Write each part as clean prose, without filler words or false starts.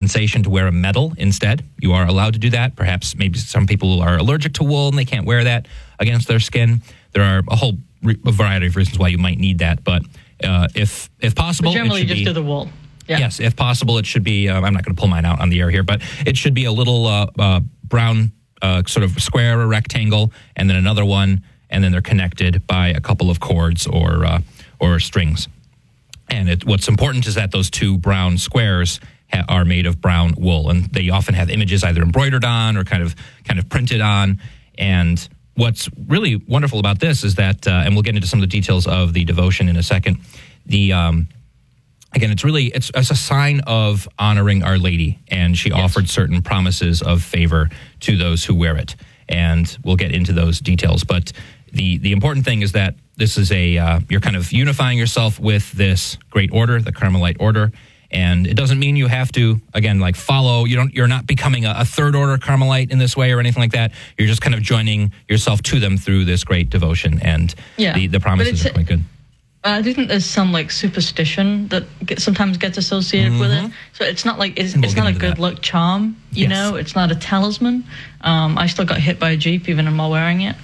dispensation to wear a medal instead. You are allowed to do that. Perhaps maybe some people are allergic to wool and they can't wear that against their skin. There are a whole variety of reasons why you might need that. But if possible, but generally it should just do the wool. Yeah. Yes, if possible, it should be, I'm not going to pull mine out on the air here, but it should be a little brown sort of square or rectangle, and then another one, and then they're connected by a couple of cords or strings. And what's important is that those two brown squares are made of brown wool, and they often have images either embroidered on or kind of printed on. And what's really wonderful about this is that, and we'll get into some of the details of the devotion in a second. Again, it's a sign of honoring Our Lady, and she offered certain promises of favor to those who wear it. And we'll get into those details. But the important thing is that this is you're kind of unifying yourself with this great order, the Carmelite order. And it doesn't mean you have to, again, like follow. You're not becoming a third order Carmelite in this way or anything like that. You're just kind of joining yourself to them through this great devotion. And the promises are quite good. I do think there's some like superstition that sometimes gets associated with it. So it's not like it's not a good luck charm, you know. It's not a talisman. I still got hit by a Jeep even while wearing it.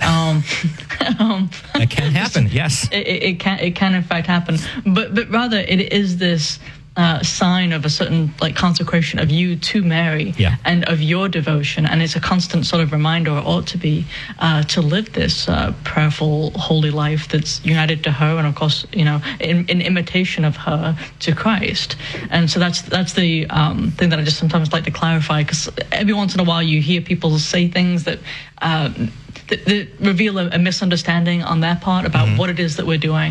That can happen. Yes, it can in fact happen. But rather it is this sign of a certain like consecration of you to Mary and of your devotion, and it's a constant sort of reminder, or ought to be, to live this prayerful, holy life that's united to her, and of course, you know, in imitation of her to Christ. And so that's the thing that I just sometimes like to clarify, because every once in a while you hear people say things that that reveal a misunderstanding on their part about what it is that we're doing.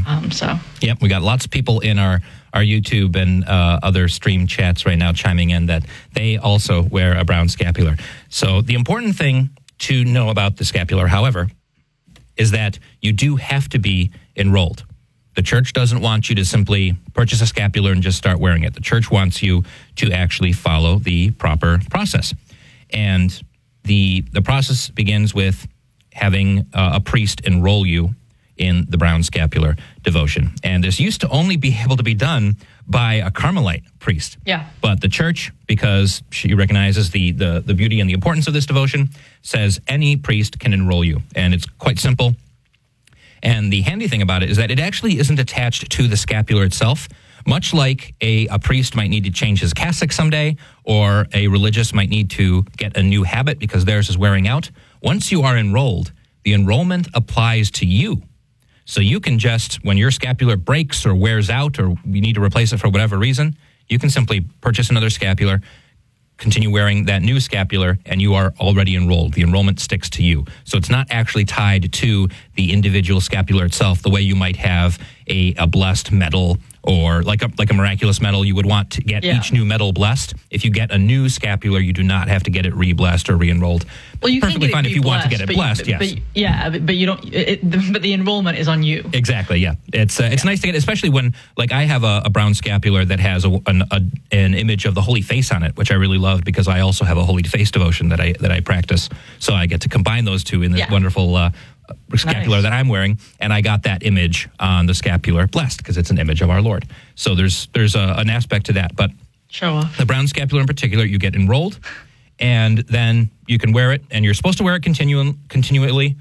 We got lots of people in our YouTube and other stream chats right now chiming in that they also wear a brown scapular. So the important thing to know about the scapular, however, is that you do have to be enrolled. The church doesn't want you to simply purchase a scapular and just start wearing it. The church wants you to actually follow the proper process. And the process begins with having a priest enroll you in the brown scapular devotion. And this used to only be able to be done by a Carmelite priest. Yeah. But the church, because she recognizes the beauty and the importance of this devotion, says any priest can enroll you. And it's quite simple. And the handy thing about it is that it actually isn't attached to the scapular itself, much like a priest might need to change his cassock someday, or a religious might need to get a new habit because theirs is wearing out. Once you are enrolled, the enrollment applies to you. So you can just, when your scapular breaks or wears out, or you need to replace it for whatever reason, you can simply purchase another scapular, continue wearing that new scapular, and you are already enrolled. The enrollment sticks to you. So it's not actually tied to the individual scapular itself, the way you might have a blessed medal, or like a miraculous medal. You would want to get each new medal blessed. If you get a new scapular, you do not have to get it re-blessed or re-enrolled. Well, you perfectly can get fine if you want to get it blessed. But you don't. But the enrollment is on you. Exactly. Yeah, it's nice to get, especially when, like, I have a brown scapular that has an image of the Holy Face on it, which I really love because I also have a Holy Face devotion that I practice. So I get to combine those two in this wonderful scapular that I'm wearing, and I got that image on the scapular blessed because it's an image of our Lord. So there's an aspect to that. But the brown scapular in particular, you get enrolled, and then you can wear it, and you're supposed to wear it continually.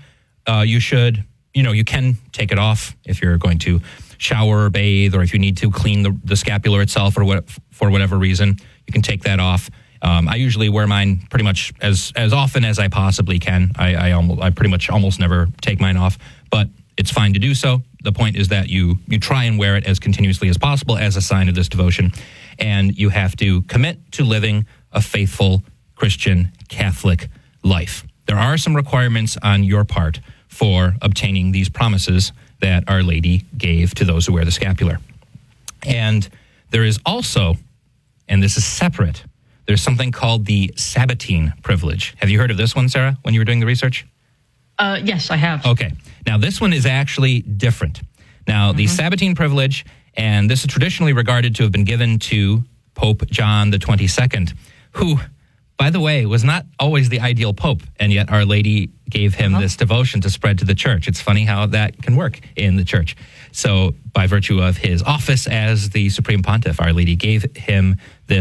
You can take it off if you're going to shower or bathe, or if you need to clean the scapular itself or for whatever reason, you can take that off. I usually wear mine pretty much as often as I possibly can. I pretty much almost never take mine off, but it's fine to do so. The point is that you try and wear it as continuously as possible as a sign of this devotion, and you have to commit to living a faithful Christian Catholic life. There are some requirements on your part for obtaining these promises that Our Lady gave to those who wear the scapular. And there is also, and this is separate, there's something called the Sabbatine privilege. Have you heard of this one, Sarah, when you were doing the research? Yes, I have. Okay. Now, this one is actually different. Now, the Sabbatine privilege, and this is traditionally regarded to have been given to Pope John the 22nd, who, by the way, was not always the ideal pope, and yet Our Lady gave him this devotion to spread to the church. It's funny how that can work in the church. So, by virtue of his office as the Supreme Pontiff, Our Lady gave him this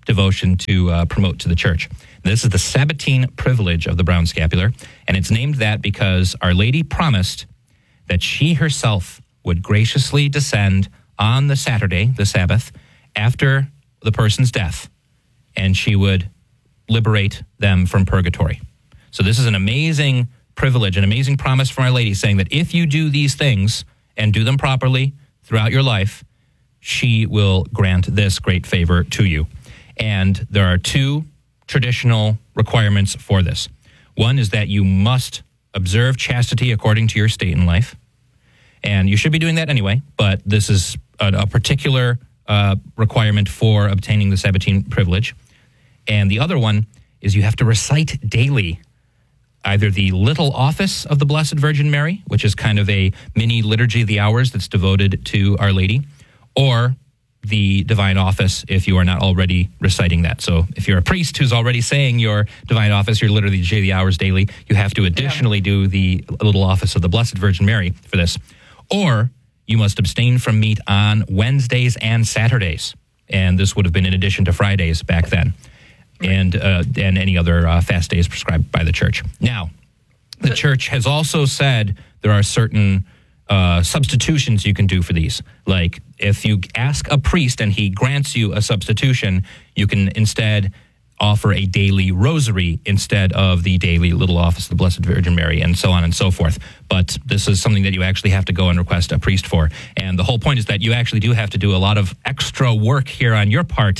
devotion to promote to the church. This is the Sabbatine privilege of the brown scapular, and it's named that because Our Lady promised that she herself would graciously descend on the Saturday, the Sabbath, after the person's death, and she would liberate them from purgatory. So this is an amazing privilege, an amazing promise from Our Lady, saying that if you do these things and do them properly throughout your life, she will grant this great favor to you. And there are two traditional requirements for this. One is that you must observe chastity according to your state in life. And you should be doing that anyway, but this is a particular requirement for obtaining the Sabbatine privilege. And the other one is you have to recite daily either the Little Office of the Blessed Virgin Mary, which is kind of a mini Liturgy of the Hours that's devoted to Our Lady, or the Divine Office if you are not already reciting that. So if you're a priest who's already saying your Divine Office, your Liturgy of the Hours daily, you have to additionally do the Little Office of the Blessed Virgin Mary for this. Or you must abstain from meat on Wednesdays and Saturdays. And this would have been in addition to Fridays back then. Right. And any other fast days prescribed by the church. Now, the church has also said there are certain substitutions you can do for these. Like if you ask a priest and he grants you a substitution, you can instead offer a daily rosary instead of the daily Little Office of the Blessed Virgin Mary, and so on and so forth. But this is something that you actually have to go and request a priest for. And the whole point is that you actually do have to do a lot of extra work here on your part,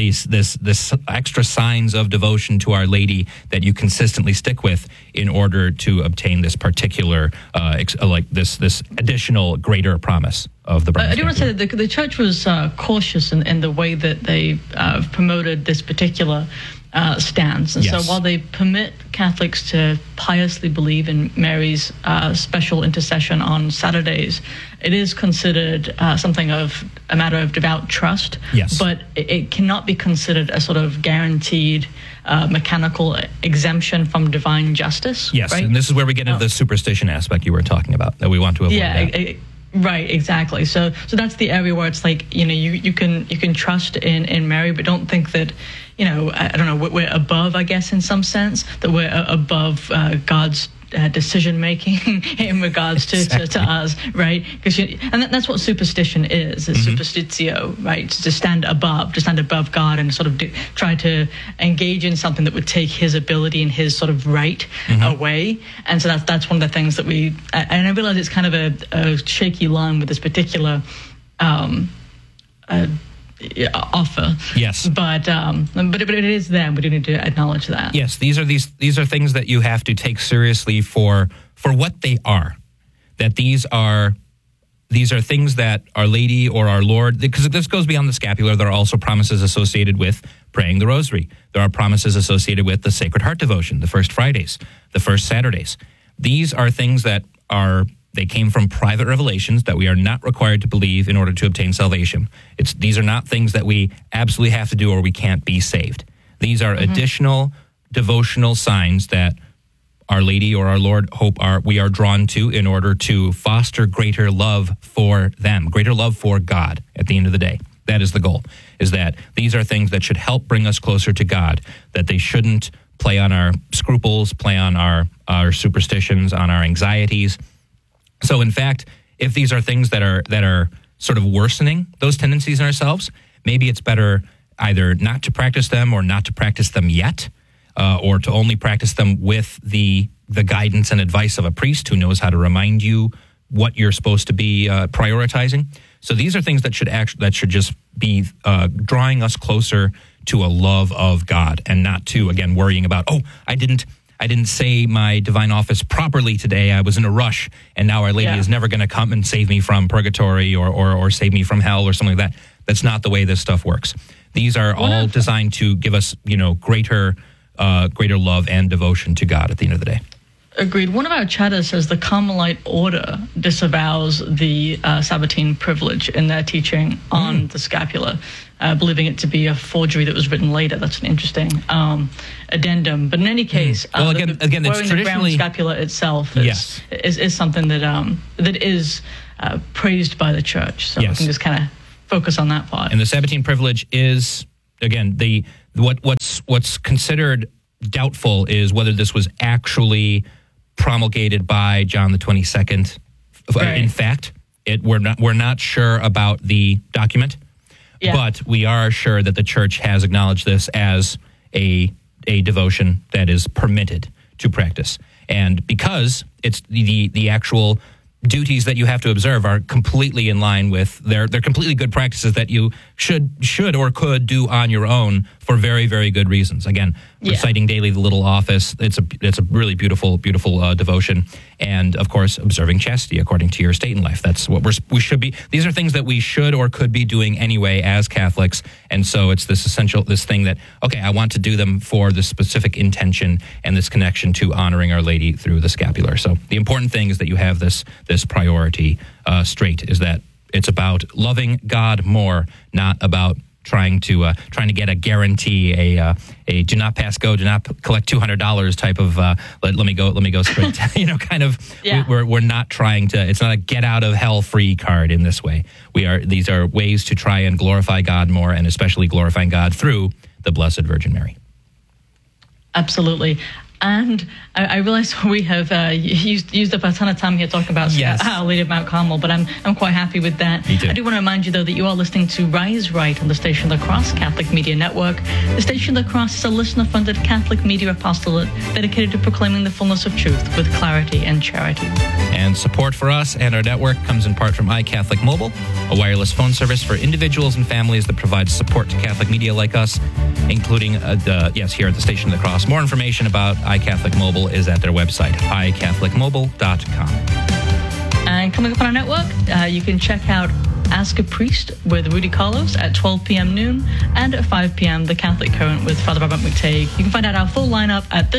this extra signs of devotion to Our Lady that you consistently stick with in order to obtain this particular, this additional greater promise of the brown scapular. I do want to say that the church was cautious in the way that they promoted this particular stance. And yes. So while they permit Catholics to piously believe in Mary's special intercession on Saturdays, it is considered something of a matter of devout trust. Yes. But it cannot be considered a sort of guaranteed mechanical exemption from divine justice. Yes, right? And this is where we get into the superstition aspect you were talking about, that we want to avoid. Yeah, right, exactly. So that's the area where it's like, you can trust in Mary, but don't think that, I don't know, we're above, I guess, in some sense, that we're above God's decision making in regards to us, right? And that's what superstition is superstitio, right? To stand above God and sort of try to engage in something that would take his ability and his sort of right away. And so that's one of the things that and I realize it's kind of a shaky line with this particular offer. Yes. But it is there, and we do need to acknowledge that. Yes, these are things that you have to take seriously for what they are. That these are things that Our Lady or our Lord, because this goes beyond the scapular, there are also promises associated with praying the rosary. There are promises associated with the Sacred Heart devotion, the first Fridays, the first Saturdays. These are things that they came from private revelations that we are not required to believe in order to obtain salvation. These are not things that we absolutely have to do or we can't be saved. These are additional devotional signs that Our Lady or our Lord we are drawn to in order to foster greater love for them, greater love for God at the end of the day. That is the goal, is that these are things that should help bring us closer to God, that they shouldn't play on our scruples, play on our superstitions, on our anxieties. So, in fact, if these are things that are sort of worsening those tendencies in ourselves, maybe it's better either not to practice them or not to practice them yet, or to only practice them with the guidance and advice of a priest who knows how to remind you what you're supposed to be prioritizing. So these are things that should just be drawing us closer to a love of God, and not to, again, worrying about, I didn't say my divine office properly today. I was in a rush, and now Our Lady is never going to come and save me from purgatory or save me from hell or something like that. That's not the way this stuff works. These are all designed to give us, greater love and devotion to God at the end of the day. Agreed. One of our chatters says the Carmelite order disavows the Sabbatine privilege in their teaching on the scapula, believing it to be a forgery that was written later. That's an interesting addendum. But in any case, again, it's traditionally the brown scapula itself is something that is praised by the church. So we can just kind of focus on that part. And the Sabbatine privilege is again, what's considered doubtful is whether this was actually promulgated by John the 22nd. Right. In fact, we're not sure about the document, but we are sure that the church has acknowledged this as a devotion that is permitted to practice. And because it's the actual duties that you have to observe are completely in line with they're completely good practices that you should or could do on your own for very, very good reasons. Again, reciting daily the little office, it's a really beautiful devotion, and of course observing chastity according to your state in life. That's what we should be. These are things that we should or could be doing anyway as Catholics, and so it's this thing that, okay, I want to do them for the specific intention and this connection to honoring Our Lady through the scapular. So the important thing is that you have this priority straight, is that it's about loving God more, not about trying to get a guarantee, a do not pass go, do not collect $200 type of let me go straight. Kind of. Yeah. We're not trying to. It's not a get out of hell free card in this way. These are ways to try and glorify God more, and especially glorifying God through the Blessed Virgin Mary. Absolutely. And I realize we have used up a ton of time here talking about Our Lady of Mount Carmel, but I'm quite happy with that. Me too. I do want to remind you, though, that you are listening to Rise Right on the Station of the Cross Catholic Media Network. The Station of the Cross is a listener-funded Catholic media apostolate dedicated to proclaiming the fullness of truth with clarity and charity. And support for us and our network comes in part from iCatholic Mobile, a wireless phone service for individuals and families that provides support to Catholic media like us, including here at the Station of the Cross. More information about iCatholic Mobile is at their website, iCatholicMobile.com. And coming up on our network, you can check out Ask a Priest with Rudy Carlos at 12 p.m. noon, and at 5 p.m. The Catholic Current with Father Robert McTague. You can find out our full lineup at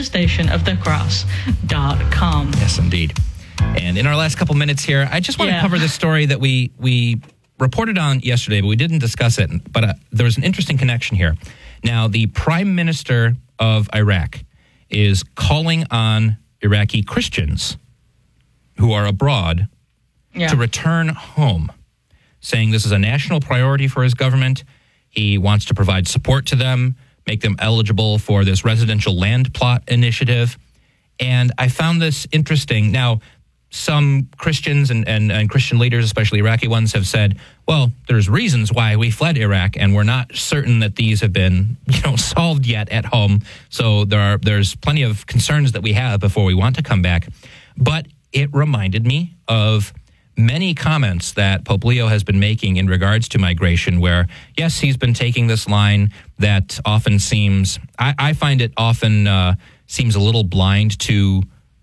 thestationofthecross.com. Yes, indeed. And in our last couple minutes here, I just want to cover this story that we reported on yesterday, but we didn't discuss it. But there was an interesting connection here. Now, the Prime Minister of Iraq is calling on Iraqi Christians who are abroad to return home, saying this is a national priority for his government. He wants to provide support to them, make them eligible for this residential land plot initiative. And I found this interesting. Now, some Christians and Christian leaders, especially Iraqi ones, have said, well, there's reasons why we fled Iraq, and we're not certain that these have been, solved yet at home. So there's plenty of concerns that we have before we want to come back. But it reminded me of many comments that Pope Leo has been making in regards to migration, where, yes, he's been taking this line that often seems, I find it often seems a little blind to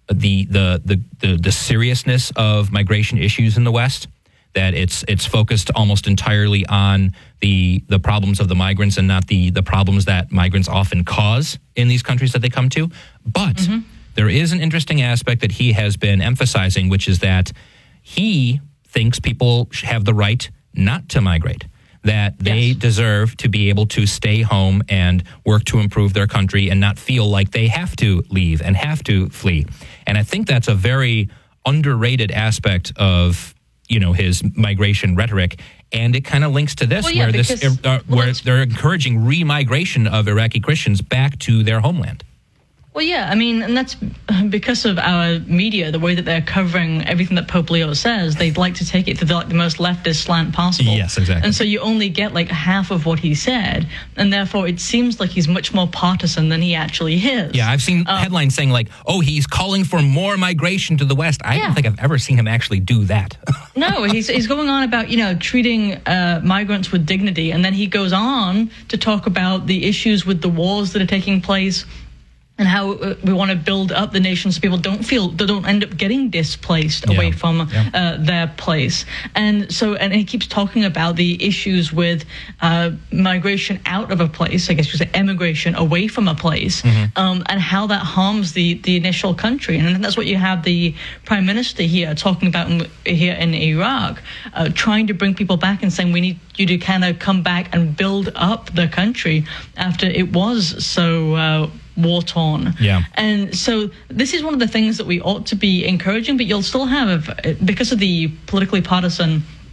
the seriousness of migration issues in the West, that it's focused almost entirely on the problems of the migrants and not the problems that migrants often cause in these countries that they come to. But there is an interesting aspect that he has been emphasizing, which is that he thinks people have the right not to migrate, that they deserve to be able to stay home and work to improve their country and not feel like they have to leave and have to flee. And I think that's a very underrated aspect of, his migration rhetoric. And it kind of links to this, where they're encouraging remigration of Iraqi Christians back to their homeland. Well, yeah, I mean, and that's because of our media, the way that they're covering everything that Pope Leo says. They'd like to take it to the most leftist slant possible. Yes, exactly. And so you only get half of what he said, and therefore it seems like he's much more partisan than he actually is. Yeah, I've seen headlines saying he's calling for more migration to the West. I don't think I've ever seen him actually do that. No, he's going on about, treating migrants with dignity, and then he goes on to talk about the issues with the wars that are taking place, and how we want to build up the nation so people don't end up getting displaced away from their place. And he keeps talking about the issues with migration out of a place, I guess you say emigration away from a place, and how that harms the initial country. And that's what you have the Prime Minister here talking about here in Iraq, trying to bring people back and saying we need you to kind of come back and build up the country after it was so war-torn. Yeah. And so this is one of the things that we ought to be encouraging, but you'll still have, because of the politically partisan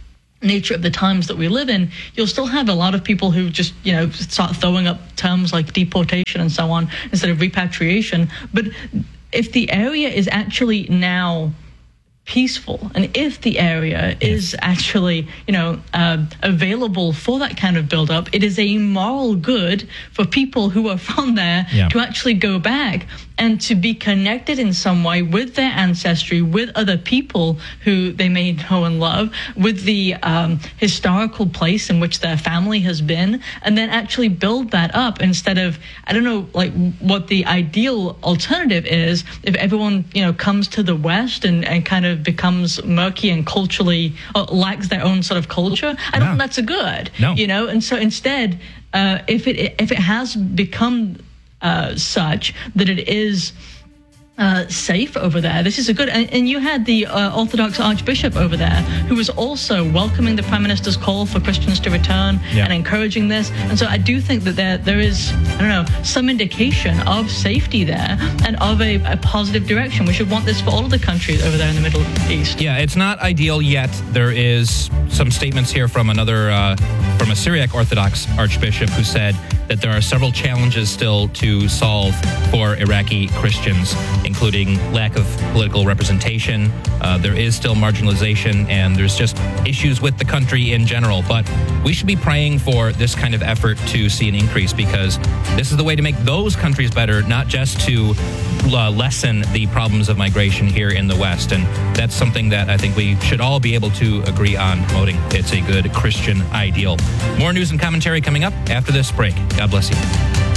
nature of the times that we live in, you'll still have a lot of people who just, start throwing up terms like deportation and so on instead of repatriation. But if the area is actually now peaceful, and if the area is actually, available for that kind of build-up, it is a moral good for people who are from there to actually go back and to be connected in some way with their ancestry, with other people who they may know and love, with the historical place in which their family has been, and then actually build that up instead of, I don't know, like what the ideal alternative is if everyone, comes to the West and kind of becomes murky and culturally lacks their own sort of culture. I don't think that's a good, and so instead, if it has become such that it is safe over there, this is a good, and you had the Orthodox Archbishop over there who was also welcoming the Prime Minister's call for Christians to return and encouraging this. And so I do think that there is, some indication of safety there and of a positive direction. We should want this for all of the countries over there in the Middle East. Yeah, it's not ideal yet. There is some statements here from from a Syriac Orthodox Archbishop who said that there are several challenges still to solve for Iraqi Christians, including lack of political representation. There is still marginalization, and there's just issues with the country in general. But we should be praying for this kind of effort to see an increase, because this is the way to make those countries better, not just to lessen the problems of migration here in the West. And that's something that I think we should all be able to agree on promoting. It's a good Christian ideal. More news and commentary coming up after this break. God bless you.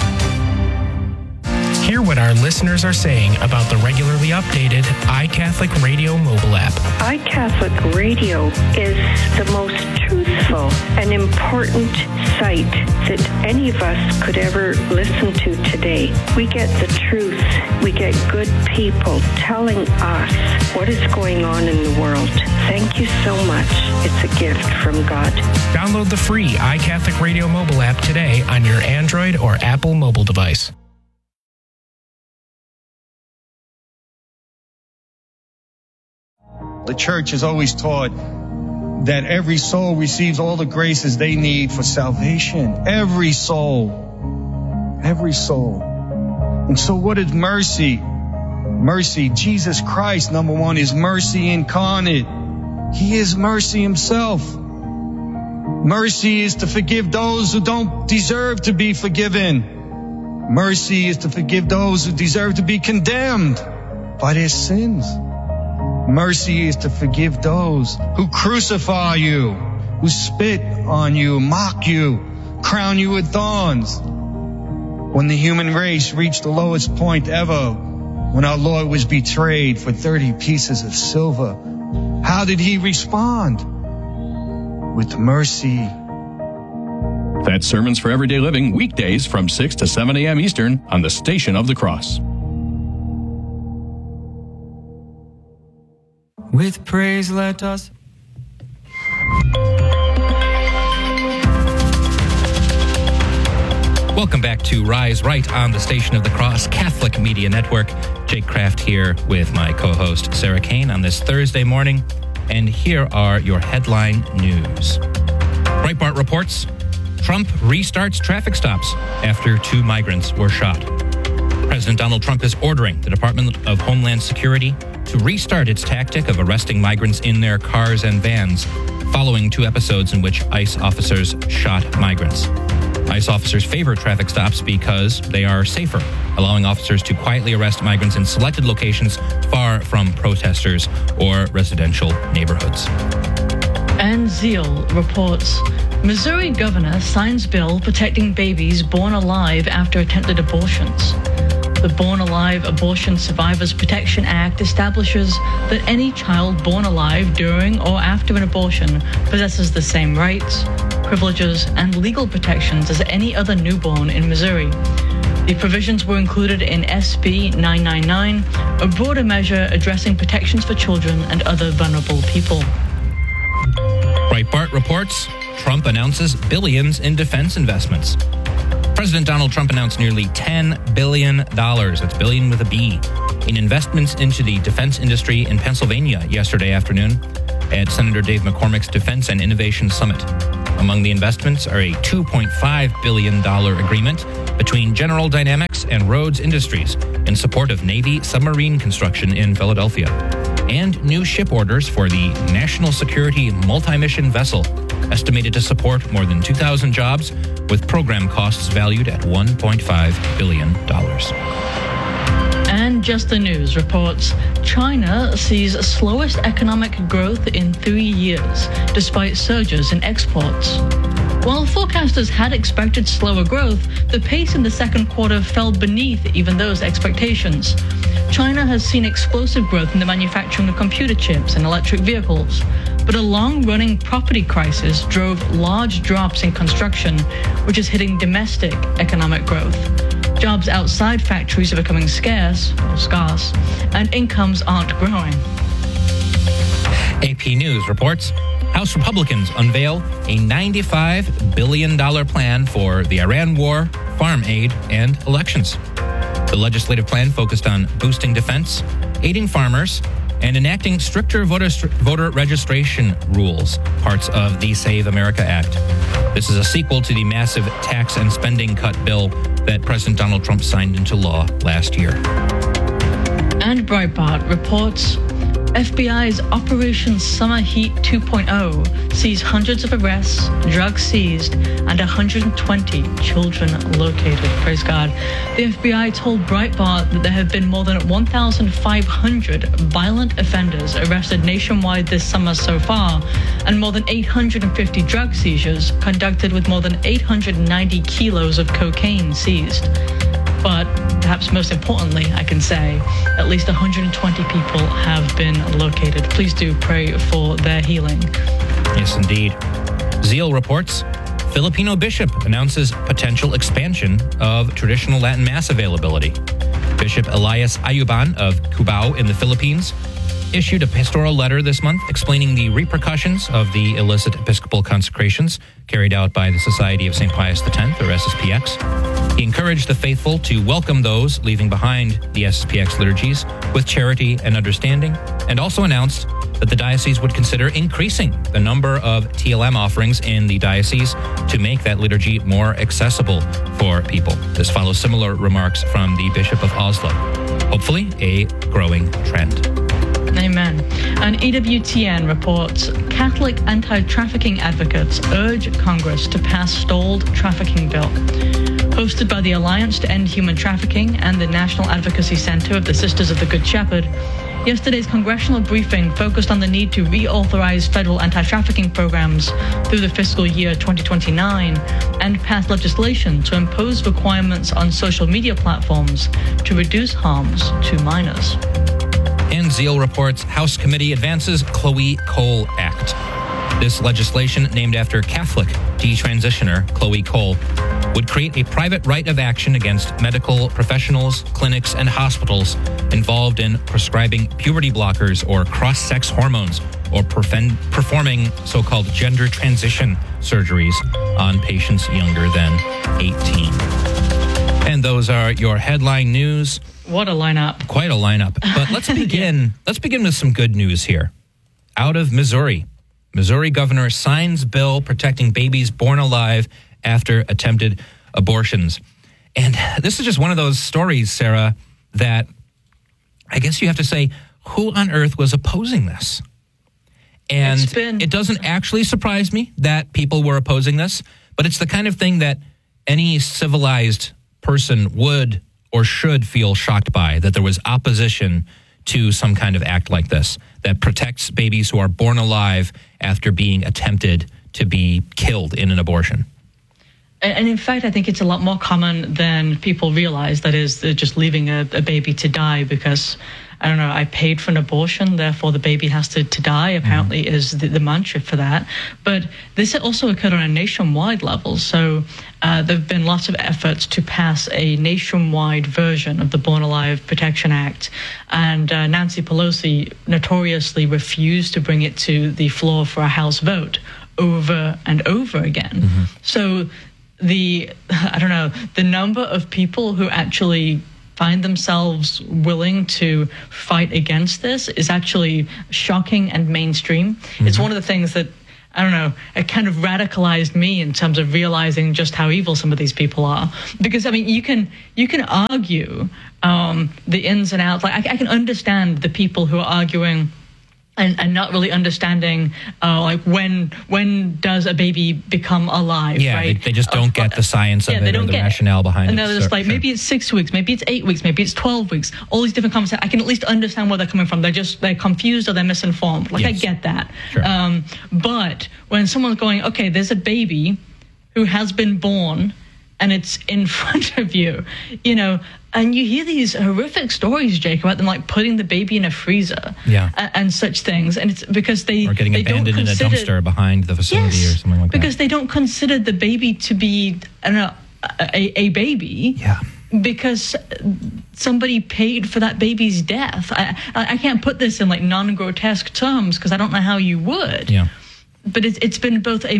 Hear what our listeners are saying about the regularly updated iCatholic Radio mobile app. iCatholic Radio is the most truthful and important site that any of us could ever listen to today. We get the truth. We get good people telling us what is going on in the world. Thank you so much. It's a gift from God. Download the free iCatholic Radio mobile app today on your Android or Apple mobile device. The church has always taught that every soul receives all the graces they need for salvation. Every soul. Every soul. And so what is mercy? Mercy, Jesus Christ, number one, is mercy incarnate. He is mercy himself. Mercy is to forgive those who don't deserve to be forgiven. Mercy is to forgive those who deserve to be condemned by their sins. Mercy is to forgive those who crucify you, who spit on you, mock you, crown you with thorns. When the human race reached the lowest point ever, when our Lord was betrayed for 30 pieces of silver, how did he respond? With mercy. That's Sermons for Everyday Living, weekdays from 6 to 7 a.m. Eastern on the Station of the Cross. With praise let us... Welcome back to Rise Right on the Station of the Cross Catholic Media Network. Jake Kraft here with my co-host Sarah Kane on this Thursday morning. And here are your headline news. Breitbart reports, Trump restarts traffic stops after 2 migrants were shot. President Donald Trump is ordering the Department of Homeland Security to restart its tactic of arresting migrants in their cars and vans, following 2 episodes in which ICE officers shot migrants. ICE officers favor traffic stops because they are safer, allowing officers to quietly arrest migrants in selected locations far from protesters or residential neighborhoods. And Zeal reports, Missouri governor signs bill protecting babies born alive after attempted abortions. The Born Alive Abortion Survivors Protection Act establishes that any child born alive during or after an abortion possesses the same rights, privileges, and legal protections as any other newborn in Missouri. The provisions were included in SB 999, a broader measure addressing protections for children and other vulnerable people. Breitbart reports, Trump announces billions in defense investments. President Donald Trump announced nearly $10 billion, that's billion with a B, in investments into the defense industry in Pennsylvania yesterday afternoon. at Senator Dave McCormick's Defense and Innovation Summit. Among the investments are a $2.5 billion agreement between General Dynamics and Rhodes Industries in support of Navy submarine construction in Philadelphia, and new ship orders for the National Security Multi-Mission Vessel, estimated to support more than 2,000 jobs, with program costs valued at $1.5 billion. And Just the News reports China sees slowest economic growth in 3 years, despite surges in exports. While forecasters had expected slower growth, the pace in the second quarter fell beneath even those expectations. China has seen explosive growth in the manufacturing of computer chips and electric vehicles, but a long-running property crisis drove large drops in construction, which is hitting domestic economic growth. Jobs outside factories are becoming scarce, and incomes aren't growing. AP News reports House Republicans unveil a $95 billion plan for the Iran war, farm aid, and elections. The legislative plan focused on boosting defense, aiding farmers, and enacting stricter voter registration rules, parts of the Save America Act. This is a sequel to the massive tax and spending cut bill that President Donald Trump signed into law last year. And Breitbart reports FBI's Operation Summer Heat 2.0 sees hundreds of arrests, drugs seized, and 120 children located. Praise God. The FBI told Breitbart that there have been more than 1,500 violent offenders arrested nationwide this summer so far, and more than 850 drug seizures conducted with more than 890 kilos of cocaine seized. But perhaps most importantly, I can say, at least 120 people have been located. Please do pray for their healing. Yes, indeed. Zeal reports Filipino bishop announces potential expansion of traditional Latin Mass availability. Bishop Elias Ayuban of Cubao in the Philippines issued a pastoral letter this month explaining the repercussions of the illicit Episcopal consecrations carried out by the Society of St. Pius X, or SSPX. He encouraged the faithful to welcome those leaving behind the SSPX liturgies with charity and understanding, and also announced that the diocese would consider increasing the number of TLM offerings in the diocese to make that liturgy more accessible for people. This follows similar remarks from the Bishop of Oslo. Hopefully, a growing trend. Amen. And EWTN reports Catholic anti-trafficking advocates urge Congress to pass stalled trafficking bill. Hosted by the Alliance to End Human Trafficking and the National Advocacy Center of the Sisters of the Good Shepherd, yesterday's congressional briefing focused on the need to reauthorize federal anti-trafficking programs through the fiscal year 2029 and pass legislation to impose requirements on social media platforms to reduce harms to minors. And Zeal reports House Committee advances Chloe Cole Act. This legislation, named after Catholic detransitioner Chloe Cole, would create a private right of action against medical professionals, clinics, and hospitals involved in prescribing puberty blockers or cross-sex hormones or performing so-called gender transition surgeries on patients younger than 18. And those are your headline news. What a lineup. Quite a lineup. But let's begin. Let's begin with some good news here. Out of Missouri. Missouri governor signs bill protecting babies born alive after attempted abortions. And this is just one of those stories, Sarah, that I guess you have to say, who on earth was opposing this? And it doesn't actually surprise me that people were opposing this, but it's the kind of thing that any civilized person would or should feel shocked by, that there was opposition to some kind of act like this that protects babies who are born alive after being attempted to be killed in an abortion. And in fact, I think it's a lot more common than people realize. That is, just leaving a baby to die because, I don't know, I paid for an abortion, therefore the baby has to die, apparently is the mantra for that. But this also occurred on a nationwide level. So there have been lots of efforts to pass a nationwide version of the Born Alive Protection Act. And Nancy Pelosi notoriously refused to bring it to the floor for a House vote over and over again. So the number of people who actually find themselves willing to fight against this is actually shocking and mainstream. Mm-hmm. It's one of the things that, I don't know, it kind of radicalized me in terms of realizing just how evil some of these people are. Because, I mean, you can argue the ins and outs. Like, I can understand the people who are arguing and not really understanding, like, when does a baby become alive, yeah, right? They just don't get the science of it or the rationale behind it. And they're just like, maybe it's 6 weeks, maybe it's 8 weeks, maybe it's 12 weeks. All these different conversations. I can at least understand where they're coming from. They're confused or they're misinformed. Like, yes. I get that. Sure. But when someone's going, okay, there's a baby who has been born and it's in front of you, you know, and you hear these horrific stories, Jake, about them like putting the baby in a freezer, and such things, and it's because they or getting abandoned in a dumpster behind the facility, or something like that. Because they don't consider the baby to be, I don't know, a baby. Yeah. Because somebody paid for that baby's death. I can't put this in like non-grotesque terms because I don't know how you would. Yeah. But it's been both a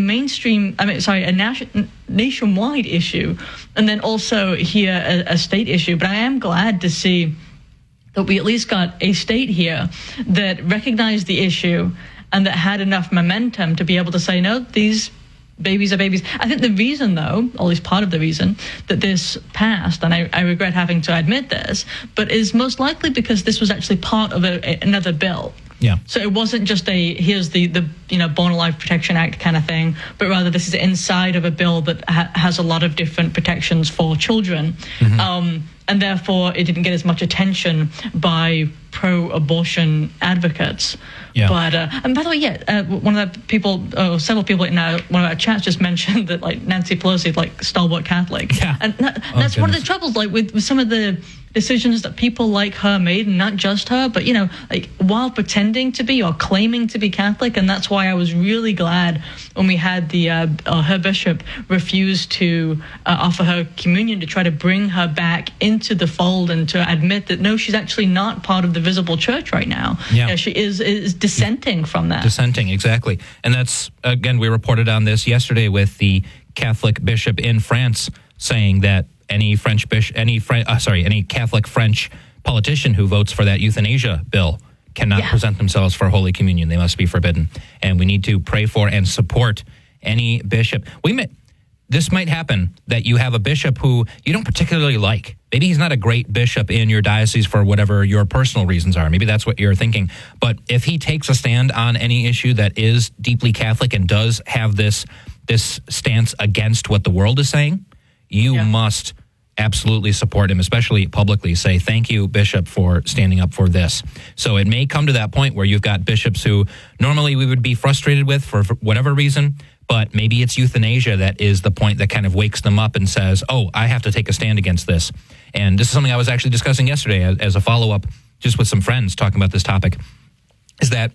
nationwide issue, and then also here a state issue. But I am glad to see that we at least got a state here that recognized the issue and that had enough momentum to be able to say, no, these babies are babies. I think the reason, though, or at least part of the reason, that this passed, and I regret having to admit this, but is most likely because this was actually part of another bill. Yeah. So it wasn't just here's the Born Alive Protection Act kind of thing, but rather this is inside of a bill that has a lot of different protections for children. Mm-hmm. And therefore it didn't get as much attention by pro-abortion advocates. Yeah. But and by the way, one of the people, several people in one of our chats just mentioned that like Nancy Pelosi is like stalwart Catholic. Yeah. And that's one of the troubles, like with some of the decisions that people like her made, and not just her, but, you know, like while pretending to be or claiming to be Catholic. And that's why I was really glad when we had her bishop refuse to offer her communion, to try to bring her back into the fold and to admit that, no, she's actually not part of the visible church right now. Yeah. You know, she is dissenting from that. Dissenting, exactly. And that's, again, we reported on this yesterday with the Catholic bishop in France saying that any Catholic French politician who votes for that euthanasia bill cannot present themselves for Holy Communion. They must be forbidden. And we need to pray for and support any bishop. This might happen that you have a bishop who you don't particularly like. Maybe he's not a great bishop in your diocese for whatever your personal reasons are. Maybe that's what you're thinking. But if he takes a stand on any issue that is deeply Catholic and does have this stance against what the world is saying, you must absolutely support him, especially publicly. Say, thank you, Bishop, for standing up for this. So it may come to that point where you've got bishops who normally we would be frustrated with for whatever reason, but maybe it's euthanasia that is the point that kind of wakes them up and says, oh, I have to take a stand against this. And this is something I was actually discussing yesterday as a follow-up just with some friends talking about this topic, is that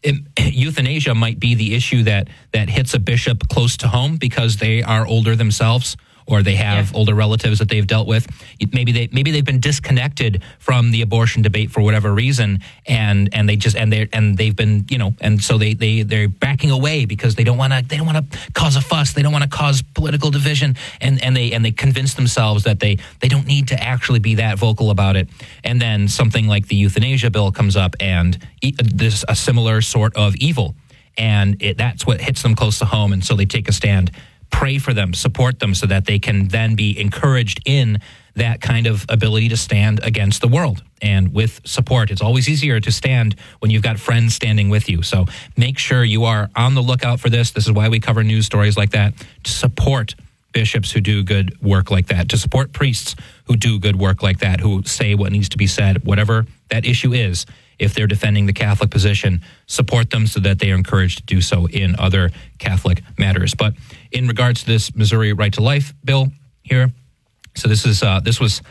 euthanasia might be the issue that hits a bishop close to home because they are older themselves, or they have older relatives that they've dealt with. Maybe they've been disconnected from the abortion debate for whatever reason, and they've been, you know, and so they're backing away because they don't want to cause a fuss, they don't want to cause political division, and they convince themselves that they don't need to actually be that vocal about it. And then something like the euthanasia bill comes up, and there's a similar sort of evil, and that's what hits them close to home, and so they take a stand. Pray for them, support them so that they can then be encouraged in that kind of ability to stand against the world. And with support, it's always easier to stand when you've got friends standing with you. So make sure you are on the lookout for this. This is why we cover news stories like that, to support bishops who do good work like that, to support priests who do good work like that, who say what needs to be said, whatever that issue is. If they're defending the Catholic position, support them so that they are encouraged to do so in other Catholic matters. But in regards to this Missouri Right to Life bill here, so the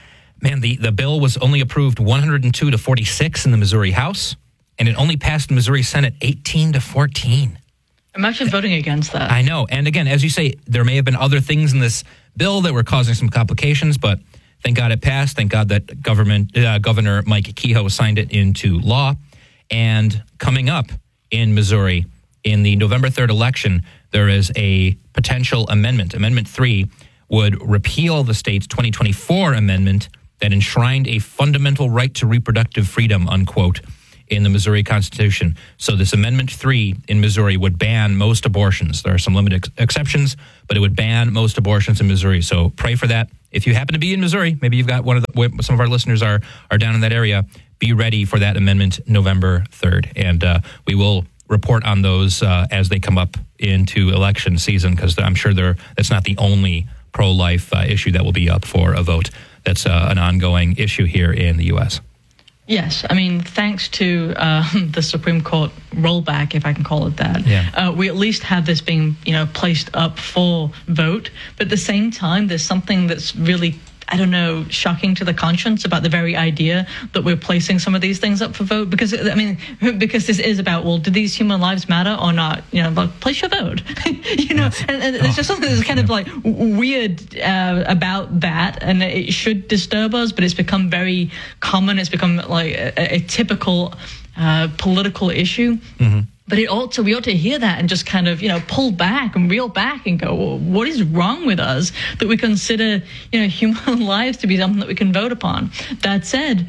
bill was only approved 102 to 46 in the Missouri House, and it only passed the Missouri Senate 18 to 14. Imagine voting against that. I know. And again, as you say, there may have been other things in this bill that were causing some complications, but thank God it passed. Thank God that Governor Mike Kehoe signed it into law. And coming up in Missouri, in the November 3rd election, there is a potential amendment. Amendment 3 would repeal the state's 2024 amendment that enshrined a fundamental right to reproductive freedom, unquote, in the Missouri Constitution. So this Amendment 3 in Missouri would ban most abortions. There are some limited exceptions, but it would ban most abortions in Missouri. So pray for that. If you happen to be in Missouri, maybe you've got some of our listeners are down in that area, be ready for that amendment November 3rd. And we will report on those as they come up into election season, because I'm sure that's not the only pro-life issue that will be up for a vote. That's an ongoing issue here in the U.S. Yes, I mean, thanks to the Supreme Court rollback, if I can call it that, we at least have this being, placed up for vote. But at the same time, there's something that's really, shocking to the conscience about the very idea that we're placing some of these things up for vote. Because this is about, well, do these human lives matter or not? Place your vote. And there's just something that's kind of like weird about that, and it should disturb us, but it's become very common. It's become like a typical political issue. Mm-hmm. But we ought to hear that and just kind of, pull back and reel back and go, well, what is wrong with us that we consider, human lives to be something that we can vote upon? That said,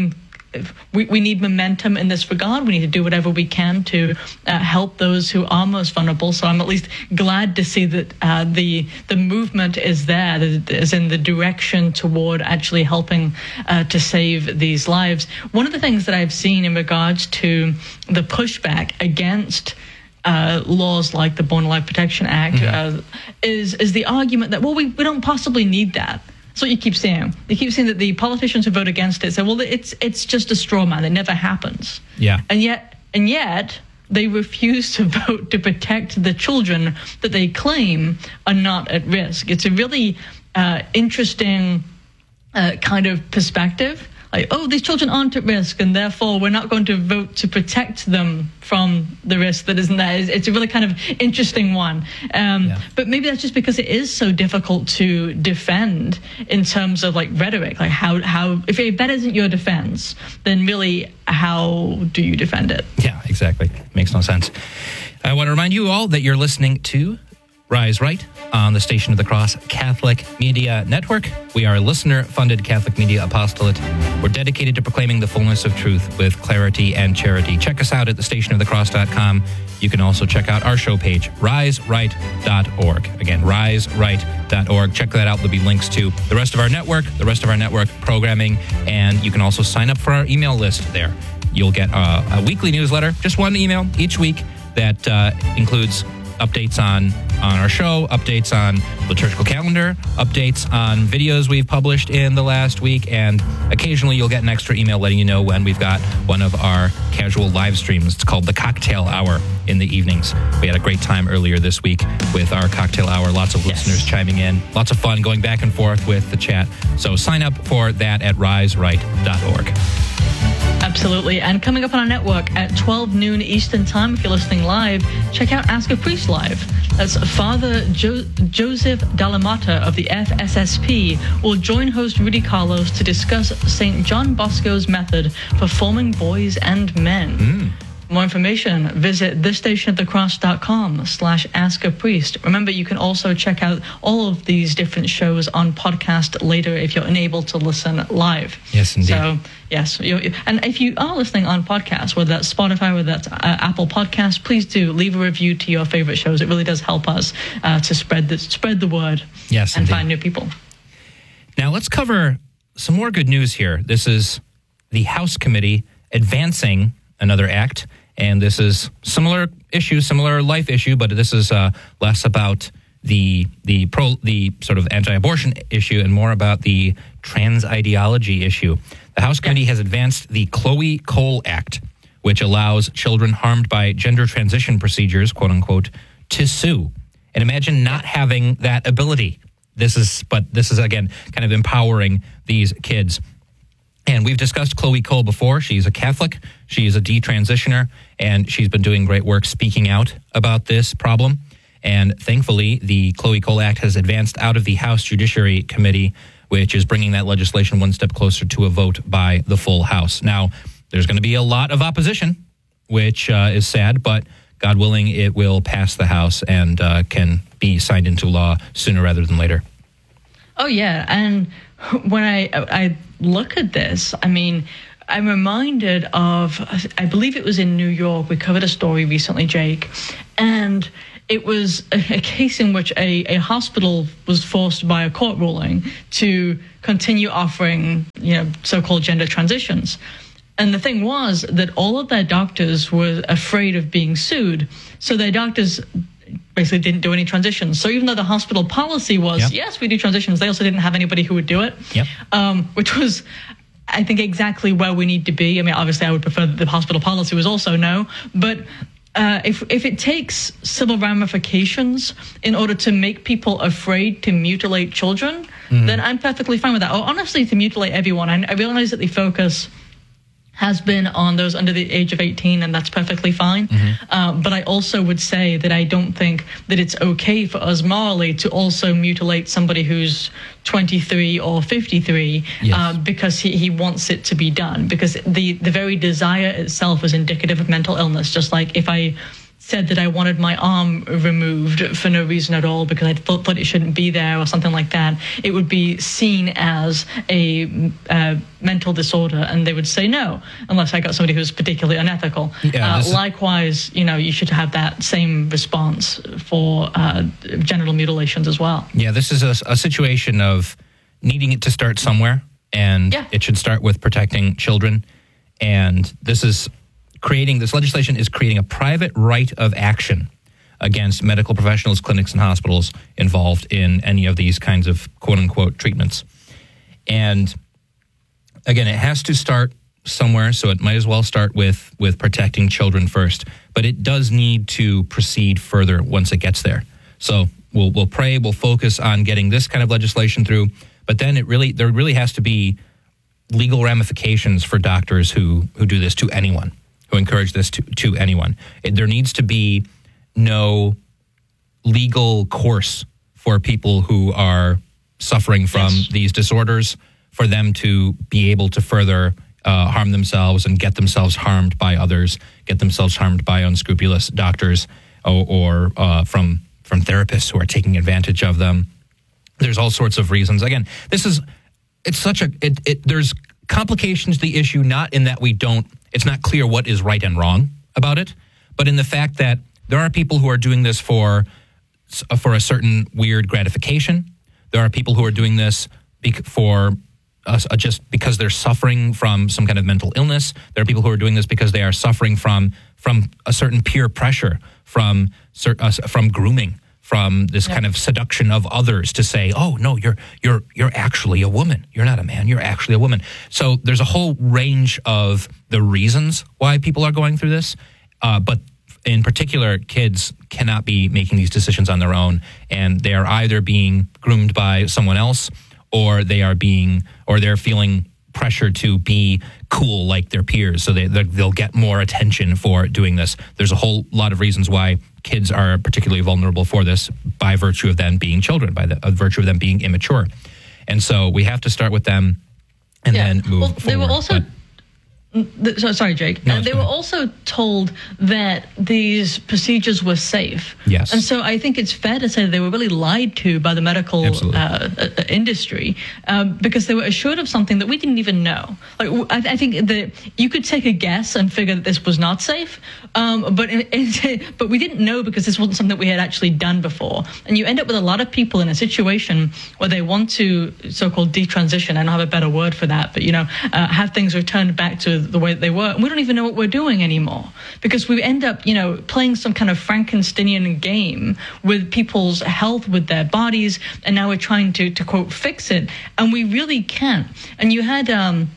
we need momentum in this regard. We need to do whatever we can to help those who are most vulnerable. So I'm at least glad to see that the movement is there, is in the direction toward actually helping to save these lives. One of the things that I've seen in regards to the pushback against laws like the Born Alive Protection Act is the argument that, well, we don't possibly need that. That's what you keep saying. You keep saying that the politicians who vote against it say, well, it's just a straw man. It never happens. Yeah. And yet they refuse to vote to protect the children that they claim are not at risk. It's a really interesting kind of perspective. Like, oh, these children aren't at risk, and therefore we're not going to vote to protect them from the risk that isn't there. It's a really kind of interesting one. But maybe that's just because it is so difficult to defend in terms of like rhetoric. Like how if that isn't your defense, then really how do you defend it? Yeah, exactly. Makes no sense. I want to remind you all that you're listening to Rise Right on the Station of the Cross Catholic Media Network. We are a listener-funded Catholic media apostolate. We're dedicated to proclaiming the fullness of truth with clarity and charity. Check us out at thestationofthecross.com. You can also check out our show page, riseright.org. Again, riseright.org. Check that out. There'll be links to the rest of our network programming, and you can also sign up for our email list there. You'll get a weekly newsletter, just one email each week that includes updates on our show, updates on liturgical calendar, updates on videos we've published in the last week, and occasionally you'll get an extra email letting you know when we've got one of our casual live streams. It's called the Cocktail Hour in the evenings. We had a great time earlier this week with our Cocktail Hour. Lots of listeners chiming in. Lots of fun going back and forth with the chat. So sign up for that at riseright.org. Absolutely. And coming up on our network at 12 noon Eastern Time, if you're listening live, check out Ask a Priest Live. That's Father Joseph Dallamata of the FSSP will join host Rudy Carlos to discuss St. John Bosco's method for forming boys and men. More information, visit thestationofthecross.com/askapriest. Remember, you can also check out all of these different shows on podcast later if you're unable to listen live. Yes, indeed. So, yes. And if you are listening on podcasts, whether that's Spotify, whether that's Apple Podcasts, please do leave a review to your favorite shows. It really does help us to spread the word and find new people. Now, let's cover some more good news here. This is the House Committee advancing another act. And this is similar life issue, but this is less about the sort of anti-abortion issue and more about the trans ideology issue. The House Committee has advanced the Chloe Cole Act, which allows children harmed by gender transition procedures, quote unquote, to sue. And imagine not having that ability. This is again kind of empowering these kids. And we've discussed Chloe Cole before. She's a Catholic. She is a detransitioner, and she's been doing great work speaking out about this problem. And thankfully, the Chloe Cole Act has advanced out of the House Judiciary Committee, which is bringing that legislation one step closer to a vote by the full House. Now, there's going to be a lot of opposition, which is sad, but God willing, it will pass the House and can be signed into law sooner rather than later. Oh, yeah. And when I look at this, I mean, I'm reminded of, I believe it was in New York, we covered a story recently, Jake, and it was a case in which a hospital was forced by a court ruling to continue offering, so-called gender transitions. And the thing was that all of their doctors were afraid of being sued, so their doctors basically didn't do any transitions. So even though the hospital policy was, yes, we do transitions, they also didn't have anybody who would do it, which was, I think, exactly where we need to be. I mean, obviously, I would prefer that the hospital policy was also no, but if it takes civil ramifications in order to make people afraid to mutilate children, then I'm perfectly fine with that. Or honestly, to mutilate everyone. I realize that the focus has been on those under the age of 18, and that's perfectly fine. But I also would say that I don't think that it's okay for us morally to also mutilate somebody who's 23 or 53 because he wants it to be done. Because the very desire itself is indicative of mental illness, just like if I said that I wanted my arm removed for no reason at all because I thought it shouldn't be there or something like that, it would be seen as a mental disorder, and they would say no, unless I got somebody who's particularly unethical. Likewise, you should have that same response for genital mutilations as well. Yeah, this is a situation of needing it to start somewhere, and it should start with protecting children, and this legislation is creating a private right of action against medical professionals, clinics, and hospitals involved in any of these kinds of quote-unquote treatments. And again, it has to start somewhere, so it might as well start with protecting children first. But it does need to proceed further once it gets there. So we'll pray, we'll focus on getting this kind of legislation through, but then there really has to be legal ramifications for doctors who do this to anyone, who encourage this to anyone. There needs to be no legal course for people who are suffering from these disorders, for them to be able to further harm themselves and get themselves harmed by others, get themselves harmed by unscrupulous doctors or from therapists who are taking advantage of them. There's all sorts of reasons. Again, there's complications to the issue, not in that it's not clear what is right and wrong about it, but in the fact that there are people who are doing this for a certain weird gratification. There are people who are doing this for just because they're suffering from some kind of mental illness. There are people who are doing this because they are suffering from a certain peer pressure, from grooming, from this kind of seduction of others to say, oh no, you're actually a woman. You're not a man. You're actually a woman. So there's a whole range of the reasons why people are going through this, but in particular, kids cannot be making these decisions on their own, and they are either being groomed by someone else, or they're feeling pressure to be cool like their peers, so they'll get more attention for doing this. There's a whole lot of reasons why kids are particularly vulnerable for this by virtue of them being children, by virtue of them being immature. And so we have to start with them and then move forward. They were also... Sorry, Jake. They were also told that these procedures were safe. Yes. And so I think it's fair to say that they were really lied to by the medical industry because they were assured of something that we didn't even know. Like, I think that you could take a guess and figure that this was not safe, but we didn't know because this wasn't something that we had actually done before. And you end up with a lot of people in a situation where they want to so-called detransition. I don't have a better word for that, but have things returned back to the way that they were, and we don't even know what we're doing anymore because we end up playing some kind of Frankensteinian game with people's health, with their bodies, and now we're trying to quote fix it, and we really can't. And you had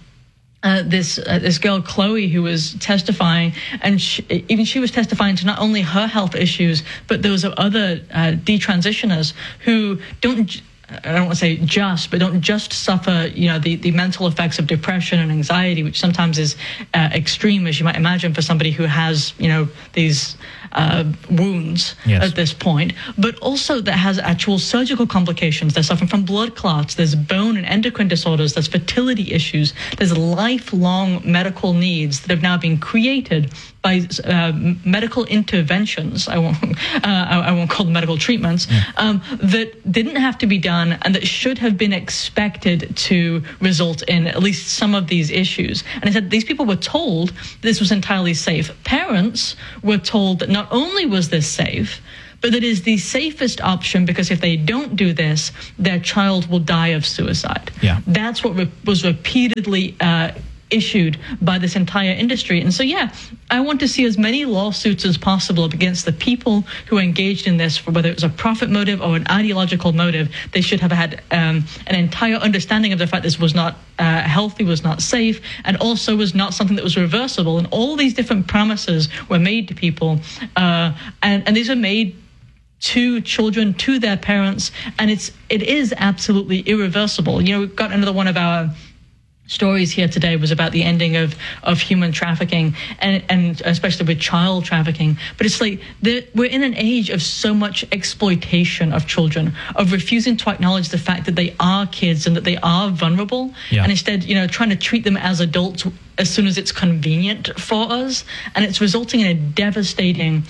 this girl Chloe who was testifying, and she was testifying to not only her health issues, but those of other detransitioners who I don't want to say don't just suffer, the mental effects of depression and anxiety, which sometimes is extreme, as you might imagine, for somebody who has, these wounds at this point, but also that has actual surgical complications. They're suffering from blood clots. There's bone and endocrine disorders. There's fertility issues. There's lifelong medical needs that have now been created medical interventions. I won't call them medical treatments that didn't have to be done and that should have been expected to result in at least some of these issues. And I said these people were told this was entirely safe. Parents were told that not only was this safe, but that is the safest option because if they don't do this, their child will die of suicide. Yeah. That's what was repeatedly issued by this entire industry. And so, I want to see as many lawsuits as possible against the people who engaged in this, for whether it was a profit motive or an ideological motive. They should have had an entire understanding of the fact this was not healthy, was not safe, and also was not something that was reversible. And all these different promises were made to people, and these are made to children, to their parents, and it is absolutely irreversible. We've got another one of our stories here today was about the ending of human trafficking and especially with child trafficking. But it's like we're in an age of so much exploitation of children, of refusing to acknowledge the fact that they are kids and that they are vulnerable, and instead, trying to treat them as adults as soon as it's convenient for us. And it's resulting in a devastating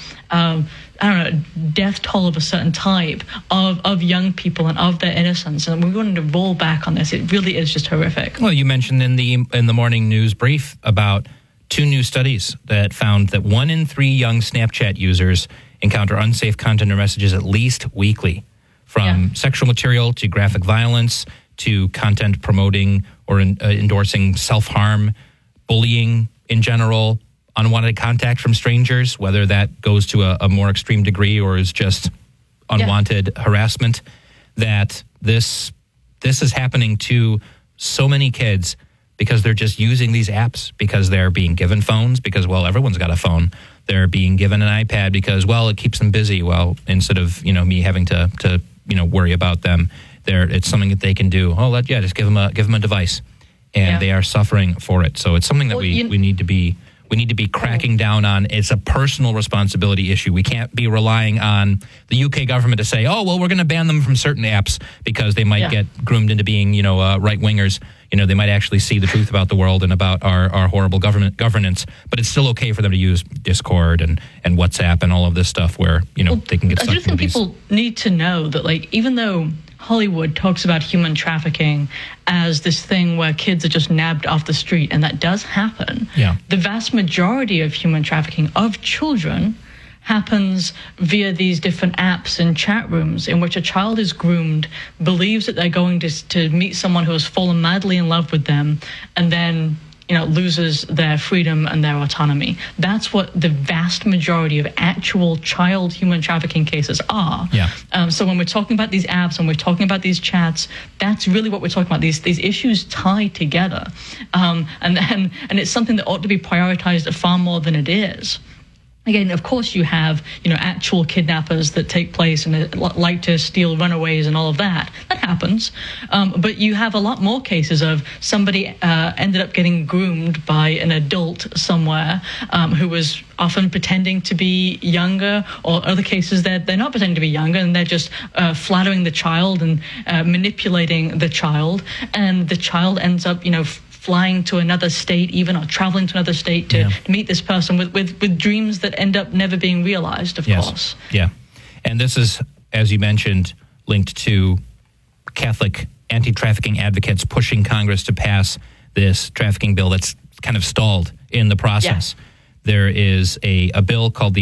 death toll of a certain type of young people and of their innocence. And we wanted to roll back on this. It really is just horrific. Well, you mentioned in the morning news brief about 2 new studies that found that 1 in 3 young Snapchat users encounter unsafe content or messages at least weekly, from sexual material to graphic violence to content promoting or endorsing self-harm, bullying in general, unwanted contact from strangers, whether that goes to a more extreme degree or is just unwanted harassment, that this is happening to so many kids because they're just using these apps, because they're being given phones, because, well, everyone's got a phone. They're being given an iPad because, well, it keeps them busy. Well, instead of, me having to worry about them, it's something that they can do. Oh, just give them a device. And they are suffering for it. So it's something that we need to be cracking down on. It's a personal responsibility issue. We can't be relying on the UK government to say, oh, well, we're going to ban them from certain apps because they might get groomed into being, right-wingers. They might actually see the truth about the world and about our horrible governance. But it's still okay for them to use Discord and WhatsApp and all of this stuff where, they can get stuck. I do think people need to know that, even though Hollywood talks about human trafficking as this thing where kids are just nabbed off the street, and that does happen. Yeah. The vast majority of human trafficking of children happens via these different apps and chat rooms in which a child is groomed, believes that they're going to meet someone who has fallen madly in love with them, and then loses their freedom and their autonomy. That's what the vast majority of actual child human trafficking cases are. Yeah. So when we're talking about these apps and we're talking about these chats, that's really what we're talking about. These issues tie together, and it's something that ought to be prioritized far more than it is. Again, of course, you have, actual kidnappers that take place and like to steal runaways and all of that. That happens. But you have a lot more cases of somebody ended up getting groomed by an adult somewhere who was often pretending to be younger, or other cases they're not pretending to be younger and they're just flattering the child and manipulating the child. And the child ends up, flying to another state even, or traveling to another state to meet this person with dreams that end up never being realized, of course. Yeah. And this is, as you mentioned, linked to Catholic anti-trafficking advocates pushing Congress to pass this trafficking bill that's kind of stalled in the process. Yeah. There is a bill called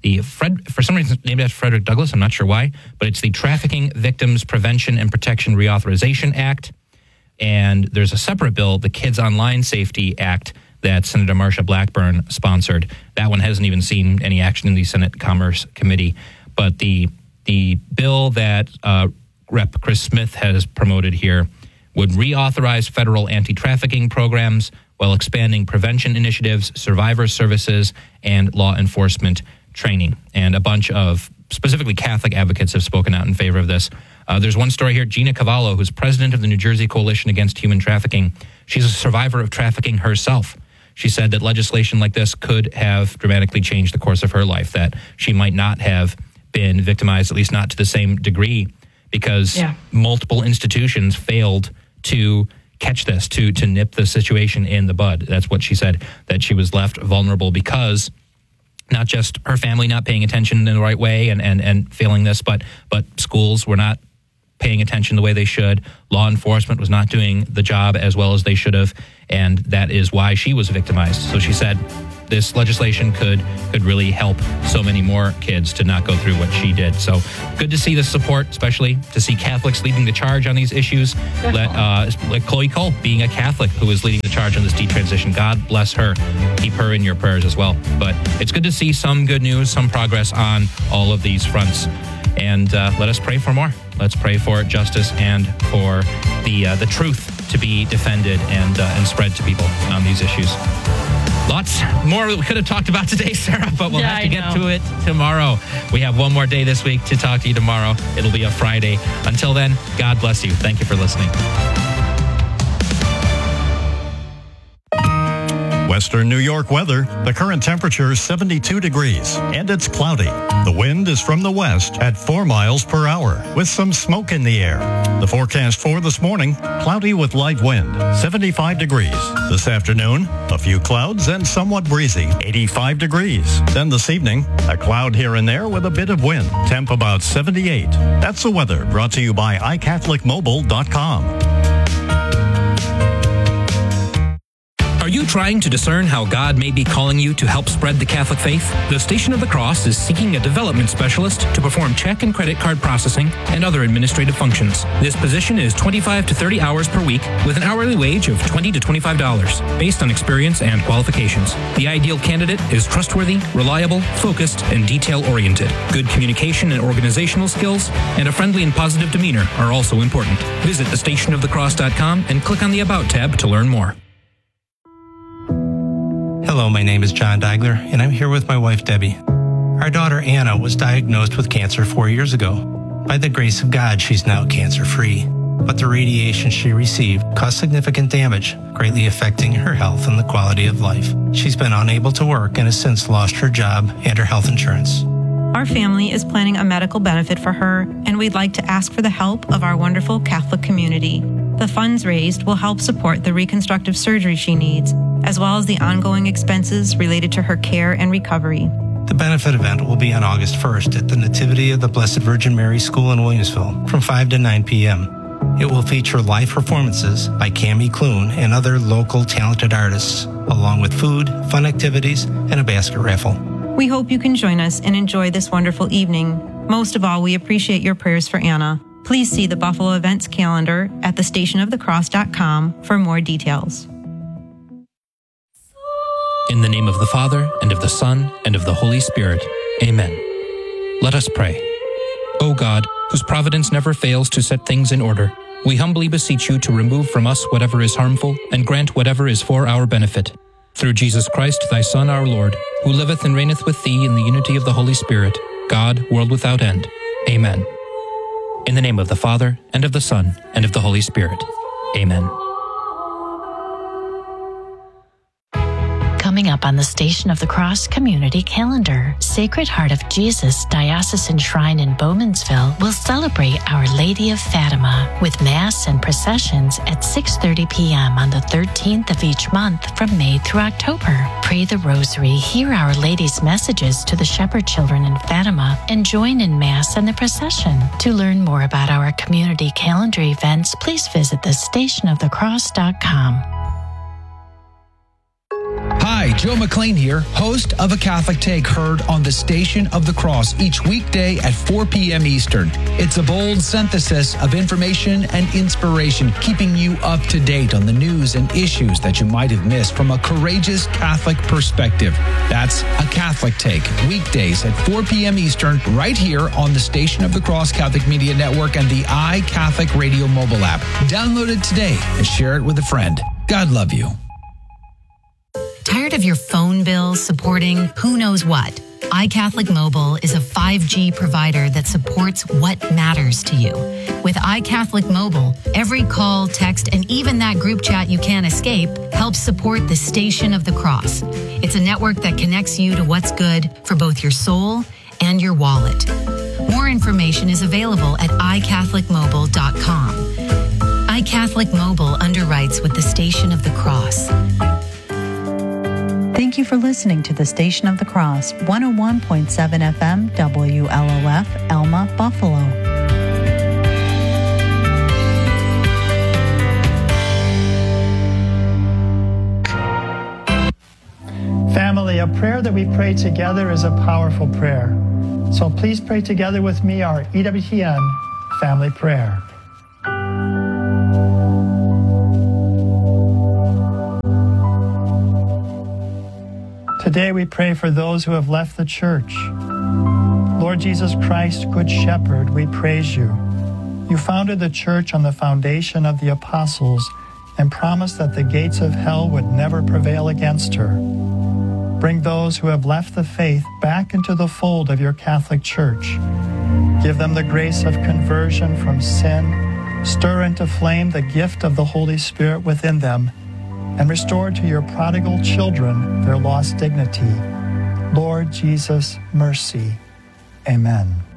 for some reason named after Frederick Douglass, I'm not sure why, but it's the Trafficking Victims Prevention and Protection Reauthorization Act. And there's a separate bill, the Kids Online Safety Act, that Senator Marsha Blackburn sponsored. That one hasn't even seen any action in the Senate Commerce Committee. But the bill that Rep. Chris Smith has promoted here would reauthorize federal anti-trafficking programs while expanding prevention initiatives, survivor services, and law enforcement training. And a bunch of specifically Catholic advocates have spoken out in favor of this. There's one story here. Gina Cavallo, who's president of the New Jersey Coalition Against Human Trafficking. She's a survivor of trafficking herself. She said that legislation like this could have dramatically changed the course of her life, that she might not have been victimized, at least not to the same degree, because multiple institutions failed to catch this, to nip the situation in the bud. That's what she said, that she was left vulnerable because not just her family not paying attention in the right way and failing this, but schools were not paying attention the way they should. Law enforcement was not doing the job as well as they should have, and that is why she was victimized. So she said this legislation could really help so many more kids to not go through what she did. So good to see the support, especially to see Catholics leading the charge on these issues. Like Chloe Cole being a Catholic who is leading the charge on this detransition. God bless her. Keep her in your prayers as well. But it's good to see some good news, some progress on all of these fronts. And let us pray for more. Let's pray for justice and for the truth to be defended and spread to people on these issues. Lots more we could have talked about today, Sarah, but we'll have to get to it tomorrow. We have one more day this week to talk to you tomorrow. It'll be a Friday. Until then, God bless you. Thank you for listening. Western New York weather. The current temperature is 72 degrees and it's cloudy. The wind is from the west at 4 miles per hour with some smoke in the air. The forecast for this morning, cloudy with light wind, 75 degrees. This afternoon, a few clouds and somewhat breezy, 85 degrees. Then this evening, a cloud here and there with a bit of wind, temp about 78. That's the weather brought to you by iCatholicMobile.com. Are you trying to discern how God may be calling you to help spread the Catholic faith? The Station of the Cross is seeking a development specialist to perform check and credit card processing and other administrative functions. This position is 25 to 30 hours per week with an hourly wage of $20 to $25 based on experience and qualifications. The ideal candidate is trustworthy, reliable, focused, and detail-oriented. Good communication and organizational skills and a friendly and positive demeanor are also important. Visit thestationofthecross.com and click on the About tab to learn more. Hello, my name is John Deigler, and I'm here with my wife, Debbie. Our daughter, Anna, was diagnosed with cancer 4 years ago. By the grace of God, she's now cancer-free. But the radiation she received caused significant damage, greatly affecting her health and the quality of life. She's been unable to work and has since lost her job and her health insurance. Our family is planning a medical benefit for her, and we'd like to ask for the help of our wonderful Catholic community. The funds raised will help support the reconstructive surgery she needs, as well as the ongoing expenses related to her care and recovery. The benefit event will be on August 1st at the Nativity of the Blessed Virgin Mary School in Williamsville from 5 to 9 p.m. It will feature live performances by Cammie Clune and other local talented artists, along with food, fun activities, and a basket raffle. We hope you can join us and enjoy this wonderful evening. Most of all, we appreciate your prayers for Anna. Please see the Buffalo events calendar at thestationofthecross.com for more details. In the name of the Father, and of the Son, and of the Holy Spirit. Amen. Let us pray. O God, whose providence never fails to set things in order, we humbly beseech you to remove from us whatever is harmful, and grant whatever is for our benefit. Through Jesus Christ, thy Son, our Lord, who liveth and reigneth with thee in the unity of the Holy Spirit, God, world without end. Amen. In the name of the Father, and of the Son, and of the Holy Spirit. Amen. Coming up on the Station of the Cross Community Calendar, Sacred Heart of Jesus Diocesan Shrine in Bowmansville will celebrate Our Lady of Fatima with Mass and processions at 6:30 p.m. on the 13th of each month from May through October. Pray the Rosary, hear Our Lady's messages to the shepherd children in Fatima, and join in Mass and the procession. To learn more about our community calendar events, please visit thestationofthecross.com. Hi, Joe McLean here, host of A Catholic Take, heard on the Station of the Cross each weekday at 4 p.m. Eastern. It's a bold synthesis of information and inspiration, keeping you up to date on the news and issues that you might have missed from a courageous Catholic perspective. That's A Catholic Take, weekdays at 4 p.m. Eastern, right here on the Station of the Cross Catholic Media Network and the iCatholic Radio mobile app. Download it today and share it with a friend. God love you. Tired of your phone bill supporting who knows what? iCatholic Mobile is a 5G provider that supports what matters to you. With iCatholic Mobile, every call, text, and even that group chat you can't escape helps support the Station of the Cross. It's a network that connects you to what's good for both your soul and your wallet. More information is available at iCatholicMobile.com. iCatholic Mobile underwrites with the Station of the Cross. Thank you you for listening to the Station of the Cross, 101.7 FM, WLOF, Elma, Buffalo. Family, a prayer that we pray together is a powerful prayer. So please pray together with me our EWTN family prayer. Today we pray for those who have left the church. Lord Jesus Christ, Good Shepherd, we praise you. You founded the church on the foundation of the apostles and promised that the gates of hell would never prevail against her. Bring those who have left the faith back into the fold of your Catholic Church. Give them the grace of conversion from sin, stir into flame the gift of the Holy Spirit within them, and restore to your prodigal children their lost dignity. Lord Jesus, mercy. Amen.